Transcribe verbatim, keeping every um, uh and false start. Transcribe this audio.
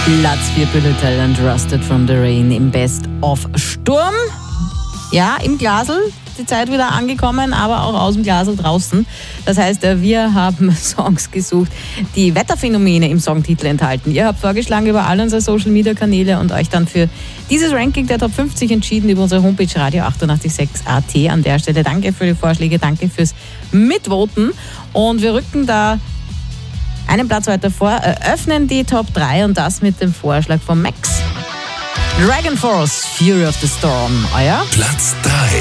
Platz vier, Bulletel and Rusted from the Rain im Best of Sturm. Ja, im Glasl, die Zeit wieder angekommen, aber auch aus dem Glasl draußen. Das heißt, wir haben Songs gesucht, die Wetterphänomene im Songtitel enthalten. Ihr habt vorgeschlagen über all unsere Social-Media-Kanäle und euch dann für dieses Ranking der Top fünfzig entschieden über unsere Homepage Radio achtundachtzig Komma sechs A T. An der Stelle danke für die Vorschläge, danke fürs Mitvoten. Und wir rücken da einen Platz weiter vor, eröffnen die Top drei und das mit dem Vorschlag von Max. Dragon Force, Fury of the Storm, euer Platz drei.